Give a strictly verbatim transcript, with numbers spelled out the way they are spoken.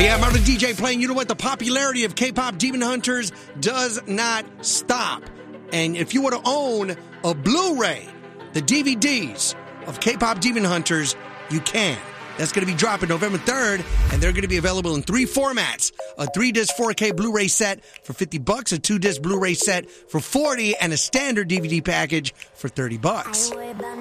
yeah, Marvin D J playing. You know what? The popularity of K-pop Demon Hunters does not stop. And if you were to own a Blu-ray, the D V Ds of K-pop Demon Hunters, you can. That's going to be dropping November third, and they're going to be available in three formats. A three-disc four K Blu-ray set for fifty bucks, a two-disc Blu-ray set for forty, and a standard D V D package for thirty bucks.